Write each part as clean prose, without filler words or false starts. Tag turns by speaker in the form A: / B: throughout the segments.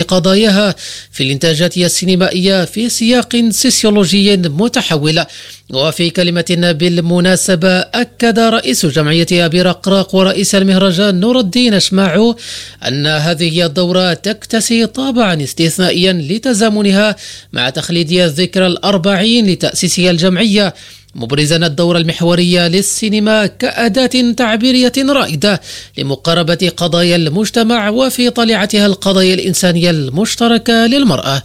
A: قضاياها في الإنتاجات السينمائية في سياق سوسيولوجي متحول. وفي كلمة بالمناسبة أكد رئيس جمعية أبي رقراق ورئيس المهرجان نور الدين أشماعو أن هذه الدورة تكتسي طابعا استثنائيا لتزامنها مع تخليد الذكرى 40 لتأسيس الجمعية، مبرزا الدور المحوري للسينما كأداة تعبيرية رائدة لمقاربة قضايا المجتمع وفي طليعتها القضايا الإنسانية المشتركة للمرأة.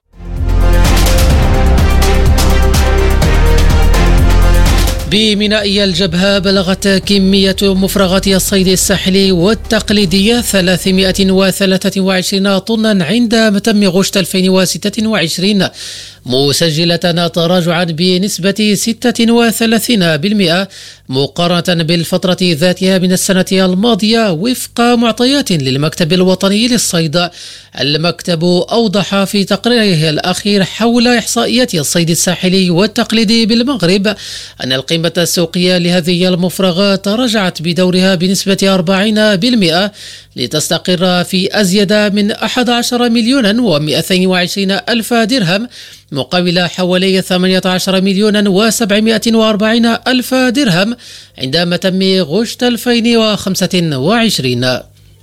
A: بميناء الجبهة بلغت كمية مفرغات الصيد الساحلي والتقليدية 323 طنا عند تم غشت 2026، مسجلة تراجعا بنسبة 36% مقارنة بالفترة ذاتها من السنة الماضية وفق معطيات للمكتب الوطني للصيد. المكتب أوضح في تقريره الأخير حول إحصائيات الصيد الساحلي والتقليدي بالمغرب أن القيمة السوقية لهذه المفرغات رجعت بدورها بنسبة 40% لتستقر في أزيد من 11,220,000 درهم مقابل حوالي 18,740,000 درهم عندما تم غشت 2025.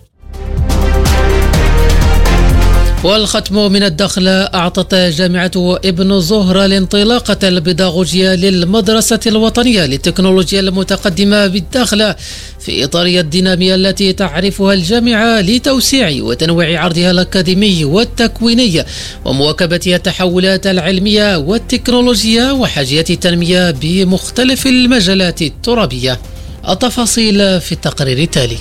A: والختم من الدخل. أعطت جامعة ابن زهرة الانطلاقة البيداغوجية للمدرسة الوطنية للتكنولوجيا المتقدمة بالدخل في إطار الدينامية التي تعرفها الجامعة لتوسيع وتنويع عرضها الأكاديمي والتكويني ومواكبة التحولات العلمية والتكنولوجيا وحاجيات التنمية بمختلف المجالات الترابية. التفاصيل في التقرير التالي.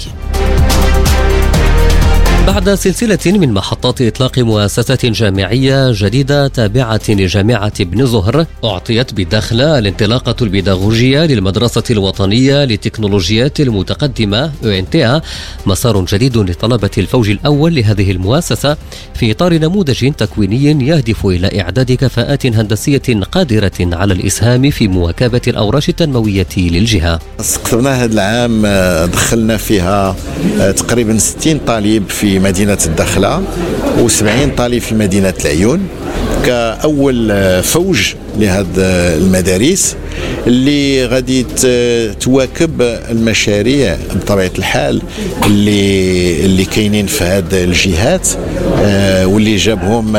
B: بعد سلسلة من محطات إطلاق مؤسسة جامعية جديدة تابعة لجامعة ابن زهر، أعطيت بالدخل الانطلاقة البيداغوجية للمدرسة الوطنية للتكنولوجيات المتقدمة (UNTA) مسار جديد لطلبة الفوج الأول لهذه المؤسسة في إطار نموذج تكويني يهدف إلى إعداد كفاءات هندسية قادرة على الإسهام في مواكبة الأوراش التنموية للجهة.
C: استقطبنا هذا العام، دخلنا فيها تقريبا 60 طالب في مدينة الدخلة و70 طالب في مدينة العيون كأول فوج لهذه المدارس اللي غادي تواكب المشاريع بطبيعة الحال اللي كاينين في هذه الجهات واللي جابهم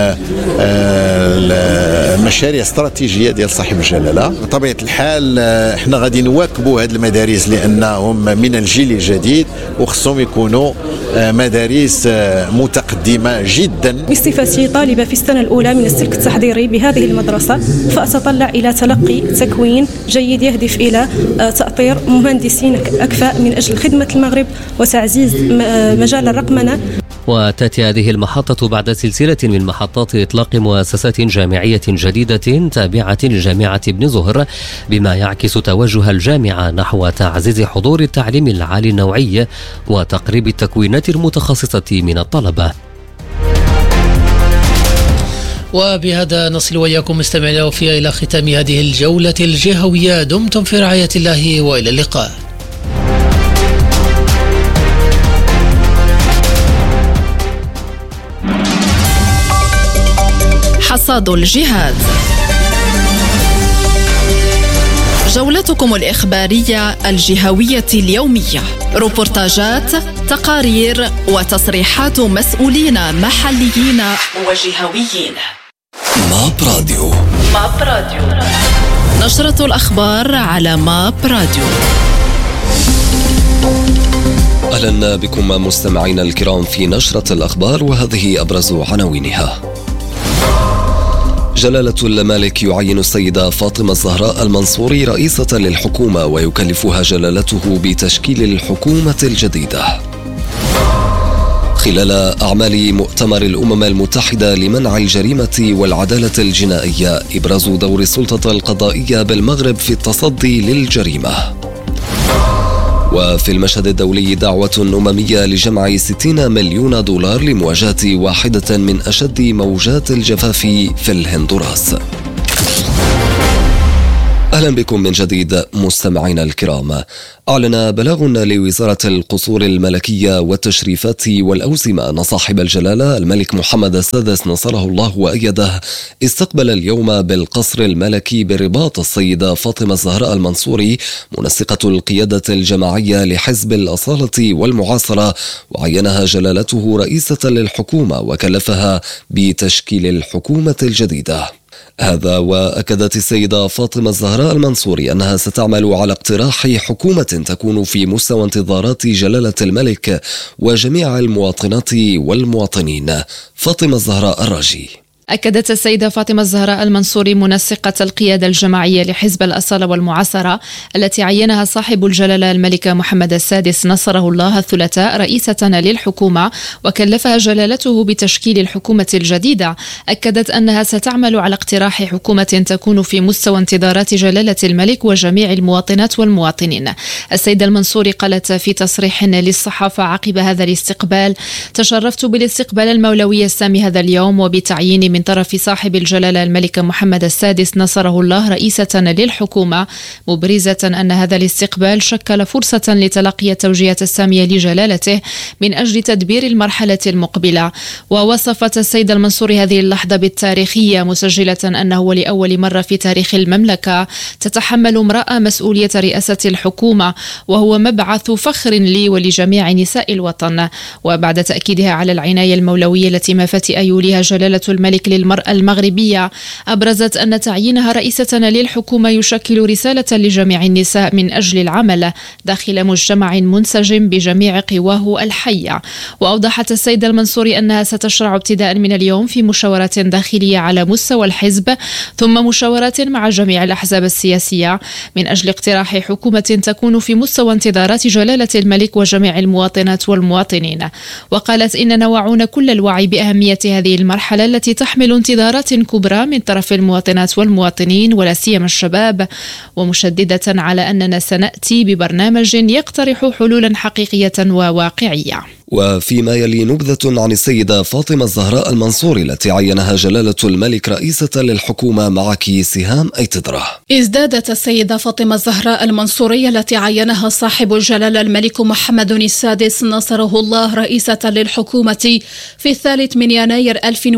C: المشاريع استراتيجية ديال صاحب الجلالة. بطبيعة الحال احنا غادي نواكبوا هذه المدارس لأنهم من الجيل الجديد وخصهم يكونوا مدارس متقدمة جدا.
D: بصفتي طالبة في السنة الأولى من السلك التحضيري بهذه المدرسة، فأتطلع إلى تلقي تكوين جيد يهدف إلى تأطير مهندسين أكفاء من أجل خدمة المغرب وتعزيز مجال الرقمنة.
B: وتأتي هذه المحطة بعد سلسلة من محطات إطلاق مؤسسات جامعية جديدة تابعة لجامعة ابن زهر، بما يعكس توجه الجامعة نحو تعزيز حضور التعليم العالي النوعي وتقريب التكوينات المتخصصة من الطلبة.
A: وبهذا نصل وإياكم مستمعينا وفيها إلى ختام هذه الجولة الجهوية. دمتم في رعاية الله وإلى اللقاء.
E: حصاد الجهاد، جولتكم الإخبارية الجهوية اليومية، روبورتاجات، تقارير وتصريحات مسؤولين محليين وجهويين.
F: ماب راديو.
E: نشرة الأخبار على ماب راديو.
F: أهلا بكم مستمعينا الكرام في نشرة الأخبار، وهذه أبرز عناوينها. جلالة الملك يعين السيدة فاطمة الزهراء المنصوري رئيسة للحكومة ويكلفها جلالته بتشكيل الحكومة الجديدة. خلال أعمال مؤتمر الأمم المتحدة لمنع الجريمة والعدالة الجنائية، إبراز دور السلطة القضائية بالمغرب في التصدي للجريمة. وفي المشهد الدولي دعوة أممية لجمع 60 مليون دولار لمواجهة واحدة من أشد موجات الجفاف في الهندوراس. أهلا بكم من جديد مستمعينا الكرام. أعلن بلاغ لوزارة القصور الملكية والتشريفات والأوسمة أن صاحب الجلالة الملك محمد السادس نصره الله وأيده استقبل اليوم بالقصر الملكي بالرباط السيدة فاطمة الزهراء المنصوري منسقة القيادة الجماعية لحزب الأصالة والمعاصرة، وعينها جلالته رئيسة للحكومة وكلفها بتشكيل الحكومة الجديدة. هذا وأكدت السيدة فاطمة الزهراء المنصوري أنها ستعمل على اقتراح حكومة تكون في مستوى انتظارات جلالة الملك وجميع المواطنات والمواطنين. فاطمة الزهراء الراجي.
G: أكدت السيدة فاطمة الزهراء المنصوري منسقة القيادة الجماعية لحزب الأصالة والمعاصرة التي عينها صاحب الجلالة الملك محمد السادس نصره الله الثلاثاء رئيسة للحكومة وكلفها جلالته بتشكيل الحكومة الجديدة. أكدت أنها ستعمل على اقتراح حكومة تكون في مستوى انتظارات جلالة الملك وجميع المواطنات والمواطنين. السيدة المنصوري قالت في تصريح للصحافة عقب هذا الاستقبال: تشرفت بالاستقبال المولوي السامي هذا اليوم وبتعيين من طرف صاحب الجلالة الملك محمد السادس نصره الله رئيسة للحكومة، مبرزة أن هذا الاستقبال شكل فرصة لتلقي التوجيهات السامية لجلالته من أجل تدبير المرحلة المقبلة. ووصفت السيدة المنصوري هذه اللحظة بالتاريخية، مسجلة أنه لأول مرة في تاريخ المملكة تتحمل امرأة مسؤولية رئاسة الحكومة، وهو مبعث فخر لي ولجميع نساء الوطن. وبعد تأكيدها على العناية المولوية التي ما فتئ يوليها جلالة الملك للمرأة المغربية، أبرزت أن تعيينها رئيسة للحكومة يشكل رسالة لجميع النساء من أجل العمل داخل مجتمع منسجم بجميع قواه الحية. وأوضحت السيدة المنصوري أنها ستشرع ابتداء من اليوم في مشاورات داخلية على مستوى الحزب، ثم مشاورات مع جميع الأحزاب السياسية من أجل اقتراح حكومة تكون في مستوى انتظارات جلالة الملك وجميع المواطنات والمواطنين. وقالت: إننا واعون كل الوعي بأهمية هذه المرحلة التي تحمل انتظارات كبرى من طرف المواطنات والمواطنين ولا سيما الشباب، ومشددة على أننا سنأتي ببرنامج يقترح حلولا حقيقية وواقعية.
F: وفيما يلي نبذة عن السيدة فاطمة الزهراء المنصوري التي عينها جلالة الملك رئيسة للحكومة. معك سهام أيتدره.
H: ازدادت السيدة فاطمة الزهراء المنصوري التي عينها صاحب الجلالة الملك محمد السادس نصره الله رئيسة للحكومة في 3 يناير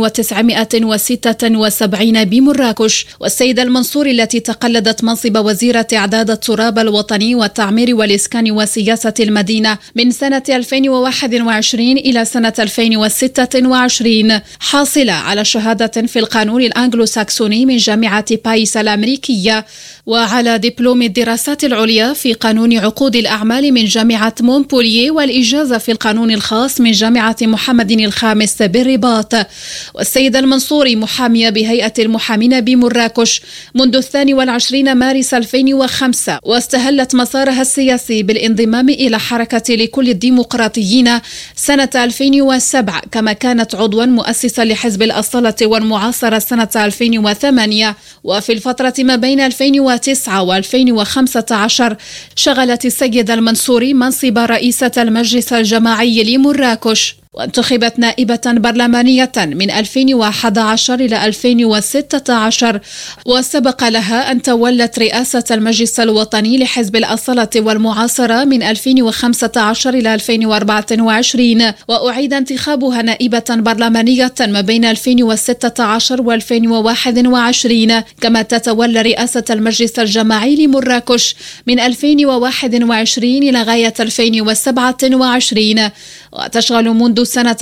H: 1976 بمراكش. والسيدة المنصوري التي تقلدت منصب وزيرة إعداد التراب الوطني والتعمير والإسكان وسياسة المدينة من سنة 2021 إلى سنة 2026، حاصلة على شهادة في القانون الأنجلو ساكسوني من جامعة بايس الأمريكية، وعلى دبلوم الدراسات العليا في قانون عقود الأعمال من جامعة مونبولييه، والإجازة في القانون الخاص من جامعة محمد الخامس بالرباط. والسيدة المنصوري محامية بهيئة المحامين بمراكش منذ 22 مارس 2005، واستهلت مسارها السياسي بالانضمام إلى حركة لكل الديمقراطيين سنة 2007، كما كانت عضوا مؤسسا لحزب الأصالة والمعاصرة سنة 2008. وفي الفترة ما بين 2009 و2015 شغلت السيدة المنصوري منصب رئيسة المجلس الجماعي لمراكش، وانتخبت نائبة برلمانية من 2011 إلى 2016، وسبق لها أن تولت رئاسة المجلس الوطني لحزب الأصالة والمعاصرة من 2015 إلى 2024، وأعيد انتخابها نائبة برلمانية ما بين 2016 و2021، كما تتولى رئاسة المجلس الجماعي لمراكش من 2021 إلى غاية 2027، وتشغل منذ سنة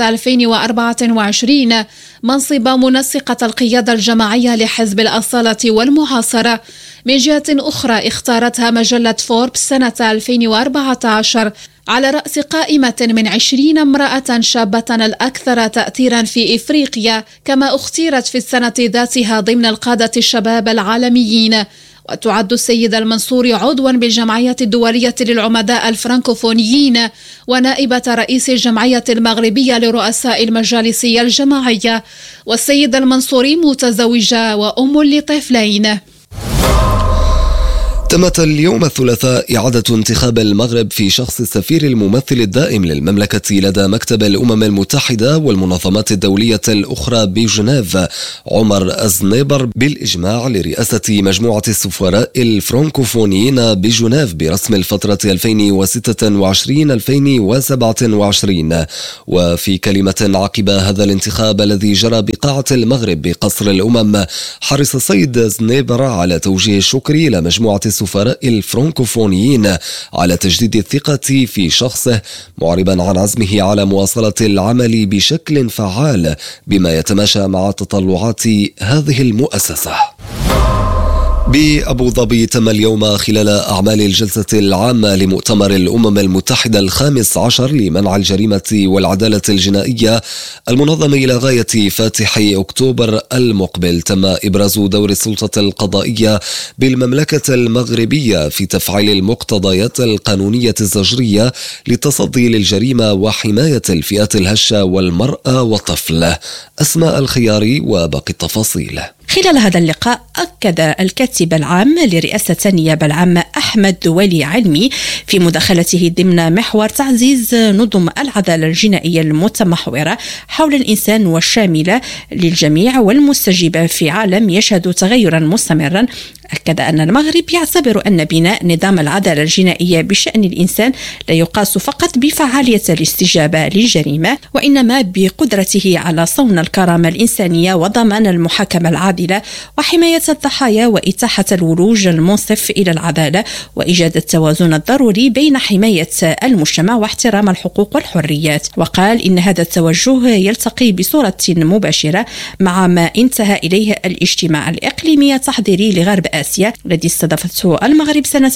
H: 2024 منصب منسقة القيادة الجماعية لحزب الأصالة والمعاصرة. من جهة أخرى اختارتها مجلة فوربس سنة 2014 على رأس قائمة من 20 امرأة شابة الأكثر تأثيرا في إفريقيا، كما اختيرت في السنة ذاتها ضمن القادة الشباب العالميين. وتعد السيدة المنصوري عضوا بالجمعية الدولية للعمداء الفرنكوفونيين ونائبة رئيس الجمعية المغربية لرؤساء المجالس الجماعية. والسيدة المنصوري متزوجة وأم لطفلين.
F: تمت اليوم الثلاثاء إعادة انتخاب المغرب في شخص السفير الممثل الدائم للمملكة لدى مكتب الأمم المتحدة والمنظمات الدولية الأخرى بجنيف عمر الزنيبر بالإجماع لرئاسة مجموعة السفراء الفرنكوفونيين بجنيف برسم الفترة 2026-2027. وفي كلمة عقب هذا الانتخاب الذي جرى بقاعة المغرب بقصر الأمم، حرص السيد زنيبر على توجيه الشكر إلى مجموعة السفراء الفرنكوفونيين على تجديد الثقة في شخصه، معربا عن عزمه على مواصلة العمل بشكل فعال بما يتماشى مع تطلعات هذه المؤسسة. بأبو ظبي تم اليوم خلال أعمال الجلسة العامة لمؤتمر الأمم المتحدة 15 لمنع الجريمة والعدالة الجنائية المنظم إلى غاية فاتح أكتوبر المقبل، تم إبراز دور السلطة القضائية بالمملكة المغربية في تفعيل المقتضيات القانونية الزجرية للتصدي للجريمة وحماية الفئات الهشة والمرأة والطفل. أسماء الخياري وباقي التفاصيل.
I: خلال هذا اللقاء أكد الكاتب العام لرئاسة النيابة العامة أحمد ولي علمي في مداخلته ضمن محور تعزيز نظم العدالة الجنائية المتمحورة حول الإنسان والشاملة للجميع والمستجيبة في عالم يشهد تغيرا مستمرا. أكد أن المغرب يعتبر أن بناء نظام العدالة الجنائية بشأن الإنسان لا يقاس فقط بفعالية الاستجابة للجريمة، وإنما بقدرته على صون الكرامة الإنسانية وضمان المحاكمة العادلة وحماية الضحايا وإتاحة الولوج المنصف إلى العدالة وإيجاد التوازن الضروري بين حماية المجتمع واحترام الحقوق والحريات. وقال إن هذا التوجه يلتقي بصورة مباشرة مع ما انتهى إليه الاجتماع الإقليمي التحضيري لغرب آسيا الذي استضافته المغرب سنة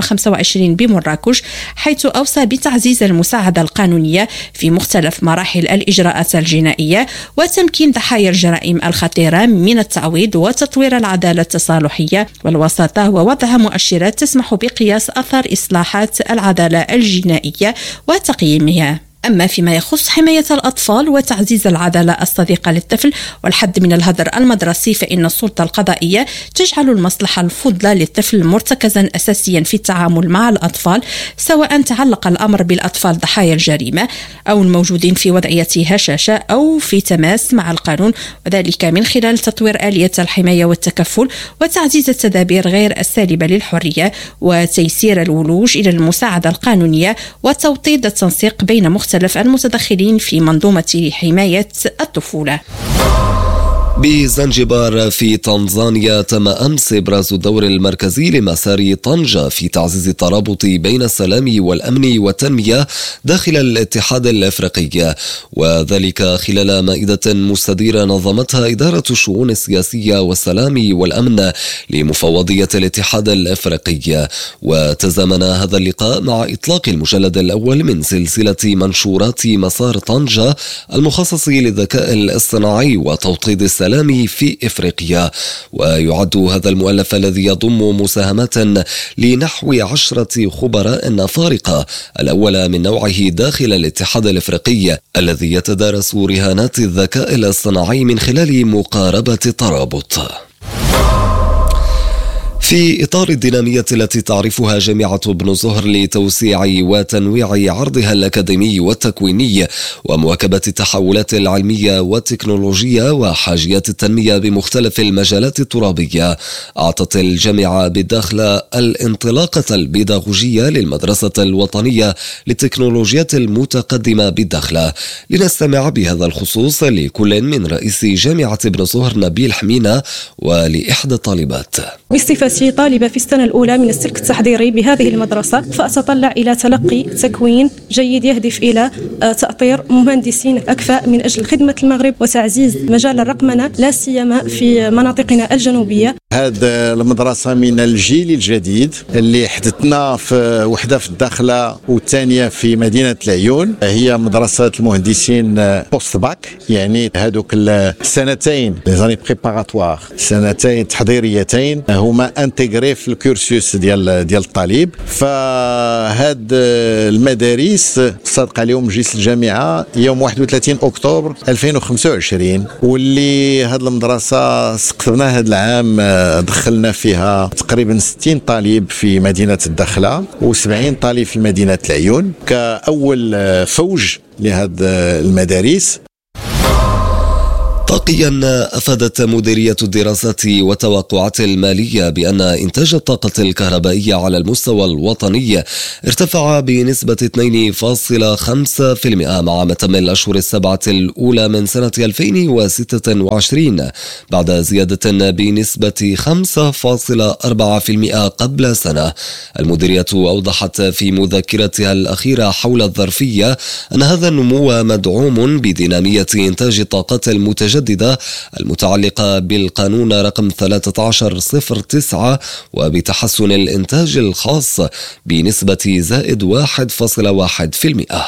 I: 2025 بمراكش، حيث أوصى بتعزيز المساعدة القانونية في مختلف مراحل الإجراءات الجنائية وتمكين ضحايا الجرائم الخطيرة من التعويض وتطوير العدالة التصالحية والوساطة ووضع مؤشرات تسمح بقياس أثر إصلاحات العدالة الجنائية وتقييمها. أما فيما يخص حماية الأطفال وتعزيز العدالة الصديقة للطفل والحد من الهدر المدرسي، فإن السلطة القضائية تجعل المصلحة الفضلى للطفل مرتكزا أساسيا في التعامل مع الأطفال، سواء تعلق الأمر بالأطفال ضحايا الجريمة أو الموجودين في وضعية هشاشة أو في تماس مع القانون، وذلك من خلال تطوير آلية الحماية والتكفل وتعزيز التدابير غير السالبة للحرية وتيسير الولوج إلى المساعدة القانونية وتوطيد التنسيق بين مختلف المتدخلين في منظومة حماية الطفولة.
F: بزنجبار في تنزانيا تم أمس إبراز الدور المركزي لمسار طنجة في تعزيز الترابط بين السلام والأمن والتنمية داخل الاتحاد الأفريقي، وذلك خلال مائدة مستديرة نظمتها إدارة الشؤون السياسية والسلام والأمن لمفوضية الاتحاد الأفريقي. وتزامن هذا اللقاء مع إطلاق المجلد الأول من سلسلة منشورات مسار طنجة المخصص للذكاء الاصطناعي وتوطيد السلام في إفريقيا. ويعد هذا المؤلف الذي يضم مساهمات لنحو 10 خبراء أفارقة الأول من نوعه داخل الاتحاد الأفريقي الذي يتدارس رهانات الذكاء الاصطناعي من خلال مقاربة الترابط. في إطار الدينامية التي تعرفها جامعة ابن زهر لتوسيع وتنويع عرضها الأكاديمي والتكويني ومواكبة التحولات العلمية والتكنولوجية وحاجيات التنمية بمختلف المجالات الترابية، أعطت الجامعة بالداخل الانطلاقة البيداغوجية للمدرسة الوطنية للتكنولوجيات المتقدمة بالداخل. لنستمع بهذا الخصوص لكل من رئيس جامعة ابن زهر نبيل حمينة ولإحدى الطالبات.
D: بصفتي طالبة في السنة الأولى من السلك التحضيري بهذه المدرسة، فأتطلع إلى تلقي تكوين جيد يهدف إلى تأطير مهندسين أكفاء من أجل خدمة المغرب وتعزيز مجال الرقمنة لا سيما في مناطقنا الجنوبية.
C: هذه المدرسة من الجيل الجديد اللي حدثنا في وحدة في الداخلة والثانية في مدينة العيون، هي مدرسة المهندسين بوست باك، يعني هذوك السنتين لي بريباراتوار، سنتين تحضيريتين هما انتغري في الكورسوس ديال الطالب. فهاد المدارس صدق عليهم مجلس الجامعة يوم 31 أكتوبر 2025، واللي هاد المدرسة سقطنا هاد العام دخلنا فيها تقريبا 60 طالب في مدينة الدخلة و70 طالب في مدينة العيون كأول فوج لهذه المدارس.
F: طاقيا أفادت مديرية الدراسات والتوقعات المالية بأن إنتاج الطاقة الكهربائية على المستوى الوطني ارتفع بنسبة 2.5% مع ما تم الأشهر السبعة الأولى من سنة 2026 بعد زيادة بنسبة 5.4% قبل سنة. المديرية أوضحت في مذكرتها الأخيرة حول الظرفية أن هذا النمو مدعوم بدينامية إنتاج الطاقات المتجددة المتعلقة بالقانون رقم 1309 وبتحسن الإنتاج الخاص بنسبة زائد 1.1%.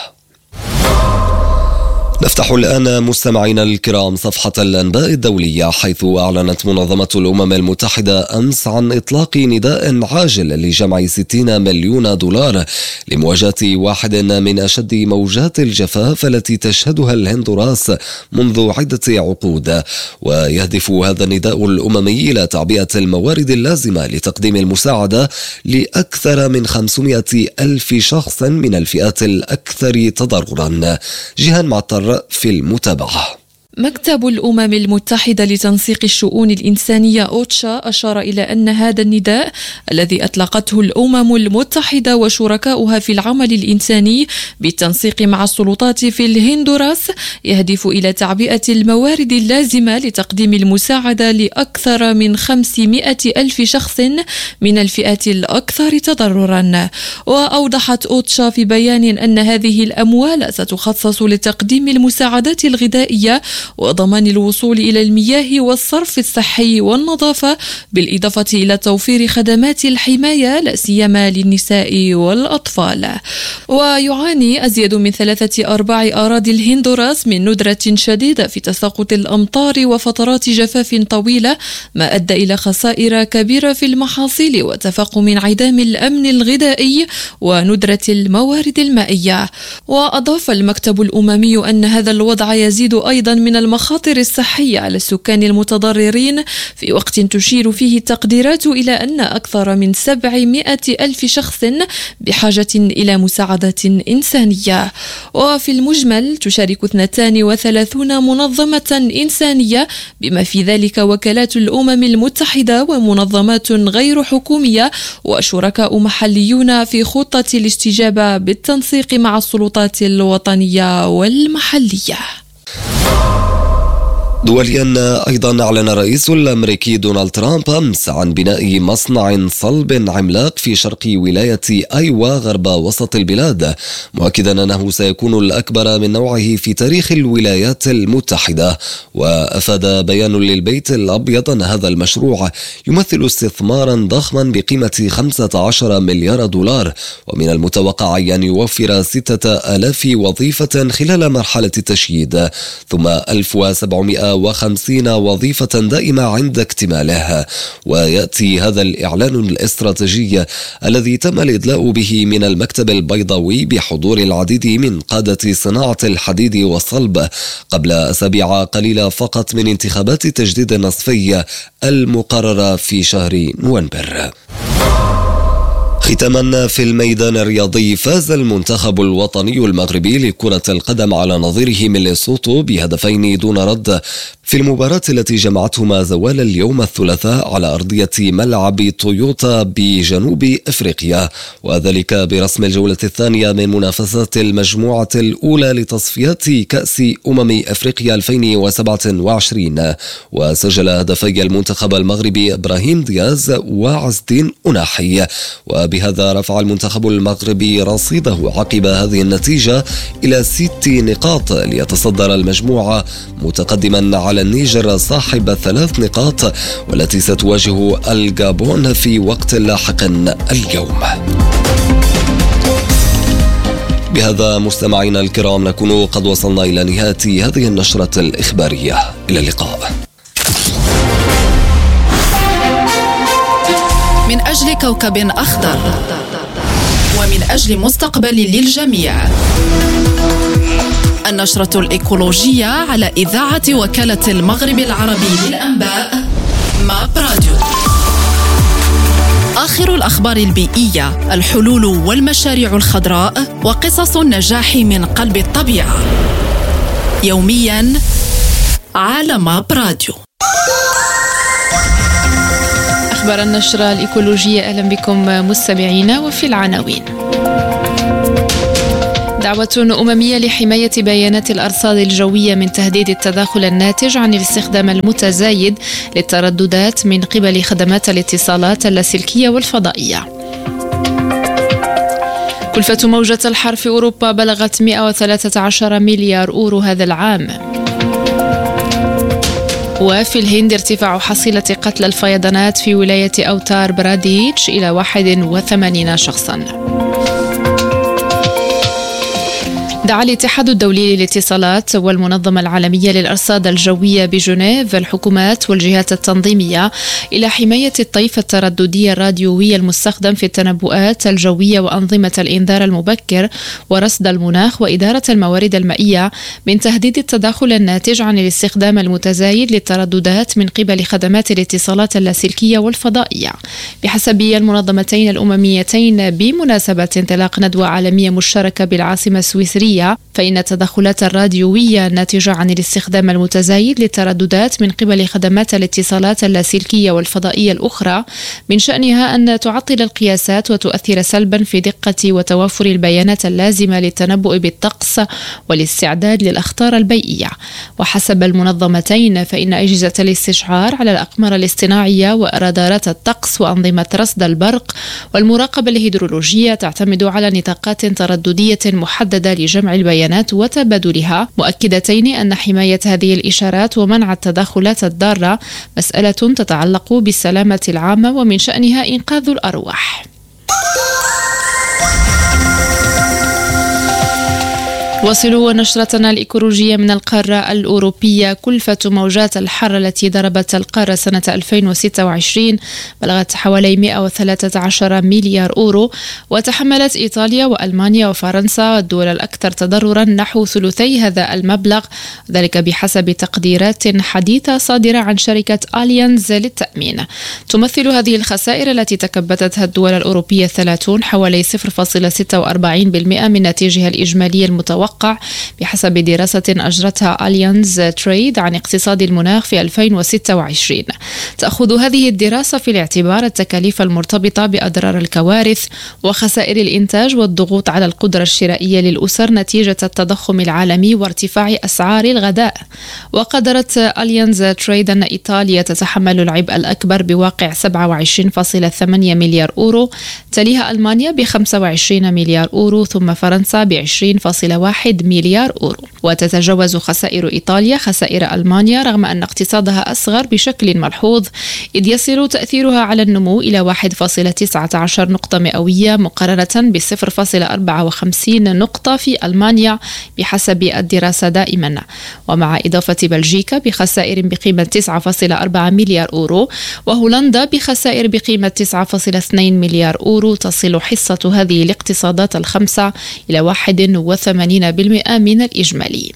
F: نفتح الآن مستمعينا الكرام صفحة الأنباء الدولية، حيث أعلنت منظمة الأمم المتحدة أمس عن إطلاق نداء عاجل لجمع 60 مليون دولار لمواجهة واحد من أشد موجات الجفاف التي تشهدها الهندوراس منذ عدة عقود. ويهدف هذا النداء الأممي إلى تعبئة الموارد اللازمة لتقديم المساعدة لأكثر من 500 ألف شخص من الفئات الأكثر تضررا. جيهان معطر في المتابعة.
G: مكتب الأمم المتحدة لتنسيق الشؤون الإنسانية أوتشا أشار إلى أن هذا النداء الذي أطلقته الأمم المتحدة وشركاؤها في العمل الإنساني بالتنسيق مع السلطات في الهندوراس يهدف إلى تعبئة الموارد اللازمة لتقديم المساعدة لأكثر من 500 ألف شخص من الفئات الأكثر تضررا. وأوضحت أوتشا في بيان أن هذه الأموال ستخصص لتقديم المساعدات الغذائية وضمان الوصول إلى المياه والصرف الصحي والنظافة، بالإضافة إلى توفير خدمات الحماية لا سيما للنساء والأطفال. ويعاني أزيد من 3/4 أراضي الهندوراس من ندرة شديدة في تساقط الأمطار وفترات جفاف طويلة، ما أدى إلى خسائر كبيرة في المحاصيل وتفاقم انعدام الأمن الغذائي وندرة الموارد المائية. وأضاف المكتب الأممي أن هذا الوضع يزيد أيضا من المخاطر الصحية على السكان المتضررين، في وقت تشير فيه التقديرات إلى أن أكثر من 700 ألف شخص بحاجة إلى مساعدة إنسانية. وفي المجمل تشارك 32 منظمة إنسانية بما في ذلك وكالات الأمم المتحدة ومنظمات غير حكومية وشركاء محليون في خطة الاستجابة بالتنسيق مع السلطات الوطنية والمحلية.
F: دوليا أيضا أعلن الرئيس الأمريكي دونالد ترامب أمس عن بناء مصنع صلب عملاق في شرق ولاية أيوا غرب وسط البلاد، مؤكدا أنه سيكون الأكبر من نوعه في تاريخ الولايات المتحدة. وأفاد بيان للبيت الأبيض أن هذا المشروع يمثل استثمارا ضخما بقيمة 15 مليار دولار، ومن المتوقع أن يوفر 6000 وظيفة خلال مرحلة التشييد، ثم 1750 وظيفة دائمة عند اكتمالها. ويأتي هذا الإعلان الاستراتيجي الذي تم الإدلاء به من المكتب البيضاوي بحضور العديد من قادة صناعة الحديد والصلب قبل أسابيع قليلة فقط من انتخابات التجديد النصفي المقررة في شهر نوفمبر. ختاما في الميدان الرياضي، فاز المنتخب الوطني المغربي لكرة القدم على نظيره من ليسوتو بهدفين دون رد في المباراة التي جمعتهما زوال اليوم الثلاثاء على أرضية ملعب تويوتا بجنوب أفريقيا، وذلك برسم الجولة الثانية من منافسات المجموعة الأولى لتصفيات كأس أفريقيا 2027. وسجل هدفي المنتخب المغربي إبراهيم دياز وعز الدين أناحي، وبهذا رفع المنتخب المغربي رصيده عقب هذه النتيجة إلى 6 نقاط ليتصدر المجموعة، متقدما على النيجر صاحب 3 نقاط والتي ستواجه الجابون في وقت لاحق اليوم. بهذا مستمعينا الكرام نكون قد وصلنا إلى نهاية هذه النشرة الإخبارية. إلى اللقاء.
E: من أجل كوكب أخضر ومن أجل مستقبل للجميع، النشرة الإيكولوجية على إذاعة وكالة المغرب العربي للأنباء MAP راديو. آخر الأخبار البيئية، الحلول والمشاريع الخضراء وقصص النجاح من قلب الطبيعة. يومياً على ماب راديو.
G: أخبار النشرة الإيكولوجية، أهلا بكم مستمعينا. وفي العناوين: دعوة أممية لحماية بيانات الأرصاد الجوية من تهديد التداخل الناتج عن الاستخدام المتزايد للترددات من قبل خدمات الاتصالات اللاسلكية والفضائية. كلفة موجة الحر في أوروبا بلغت 113 مليار أورو هذا العام. وفي الهند ارتفاع حصيلة قتلى الفيضانات في ولاية أوتار براديتش إلى 81 شخصاً. دعا الاتحاد الدولي للاتصالات والمنظمة العالمية للأرصاد الجوية بجنيف الحكومات والجهات التنظيمية إلى حماية الطيف الترددي الراديوي المستخدم في التنبؤات الجوية وأنظمة الإنذار المبكر ورصد المناخ وإدارة الموارد المائية من تهديد التداخل الناتج عن الاستخدام المتزايد للترددات من قبل خدمات الاتصالات اللاسلكية والفضائية. بحسب المنظمتين الأمميتين بمناسبة انطلاق ندوة عالمية مشتركة بالعاصمة السويسرية، فإن التدخلات الراديوية الناتجة عن الاستخدام المتزايد للترددات من قبل خدمات الاتصالات اللاسلكية والفضائية الأخرى من شأنها أن تعطل القياسات وتؤثر سلبا في دقة وتوافر البيانات اللازمة للتنبؤ بالطقس والاستعداد للأخطار البيئية. وحسب المنظمتين فإن أجهزة الاستشعار على الأقمار الاصطناعية ورادارات الطقس وأنظمة رصد البرق والمراقبة الهيدرولوجية تعتمد على نطاقات ترددية محددة لجمع البيانات وتبادلها، مؤكدتين أن حماية هذه الإشارات ومنع التدخلات الضارة مسألة تتعلق بالسلامة العامة ومن شأنها إنقاذ الأرواح. واصلوا نشرتنا الإيكولوجية من القارة الأوروبية. كلفة موجات الحر التي ضربت القارة سنة 2026 بلغت حوالي 113 مليار أورو، وتحملت إيطاليا وألمانيا وفرنسا الدول الأكثر تضررا نحو ثلثي هذا المبلغ، ذلك بحسب تقديرات حديثة صادرة عن شركة أليانز للتأمين. تمثل هذه الخسائر التي تكبدتها الدول الأوروبية 30 حوالي 0.46% من ناتجها الإجمالي المتوقع بحسب دراسة أجرتها أليانز تريد عن اقتصاد المناخ في 2026. تأخذ هذه الدراسة في الاعتبار التكاليف المرتبطة بأضرار الكوارث وخسائر الإنتاج والضغوط على القدرة الشرائية للأسر نتيجة التضخم العالمي وارتفاع أسعار الغذاء. وقدرت أليانز تريد أن إيطاليا تتحمل العبء الأكبر بواقع 27.8 مليار أورو، تليها ألمانيا ب25 مليار أورو، ثم فرنسا ب20.1 مليار أورو. وتتجاوز خسائر إيطاليا خسائر ألمانيا رغم أن اقتصادها أصغر بشكل ملحوظ، إذ يصل تأثيرها على النمو إلى 1.19 نقطة مئوية مقارنة ب0.54 نقطة في ألمانيا بحسب الدراسة دائما. ومع إضافة بلجيكا بخسائر بقيمة 9.4 مليار أورو وهولندا بخسائر بقيمة 9.2 مليار أورو، تصل حصة هذه الاقتصادات الخمسة إلى 81% من الإجمالي.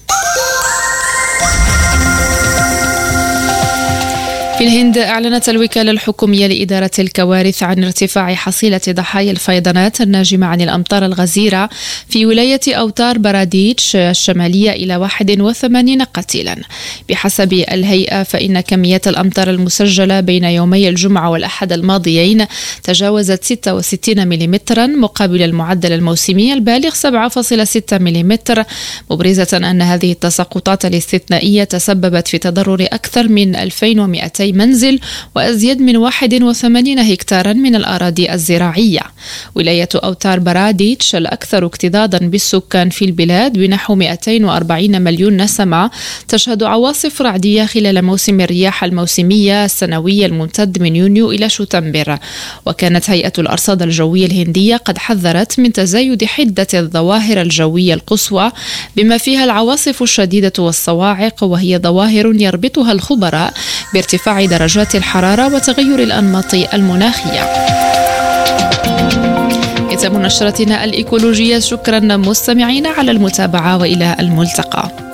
G: في الهند أعلنت الوكالة الحكومية لإدارة الكوارث عن ارتفاع حصيلة ضحايا الفيضانات الناجمة عن الأمطار الغزيرة في ولاية أوتار براديتش الشمالية إلى 81 قتيلا. بحسب الهيئة فإن كميات الأمطار المسجلة بين يومي الجمعة والأحد الماضيين تجاوزت 66 ملم مقابل المعدل الموسمي البالغ 7.6 ملم، مبرزة أن هذه التساقطات الاستثنائية تسببت في تضرر أكثر من 2200 منزل وأزيد من 81 هكتارا من الأراضي الزراعية. ولاية أوتار براديتش الأكثر اكتظاظا بالسكان في البلاد بنحو 240 مليون نسمة تشهد عواصف رعدية خلال موسم الرياح الموسمية السنوي الممتد من يونيو إلى شتنبر. وكانت هيئة الأرصاد الجوية الهندية قد حذرت من تزايد حدة الظواهر الجوية القصوى بما فيها العواصف الشديدة والصواعق، وهي ظواهر يربطها الخبراء بارتفاع درجات الحرارة وتغير الأنماط المناخية. ختام نشرتنا الإيكولوجية. شكرا مستمعين على المتابعة وإلى الملتقى.